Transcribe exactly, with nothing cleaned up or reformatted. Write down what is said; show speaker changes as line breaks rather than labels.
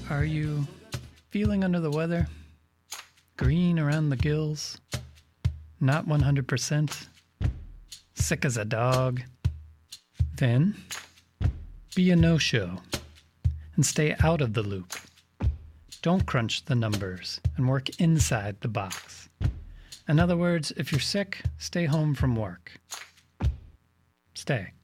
Are you feeling under the weather? Green around the gills? Not one hundred percent? Sick as a dog? Then be a no-show and stay out of the loop. Don't crunch the numbers and work inside the box. In other words, if you're sick, stay home from work. Stay.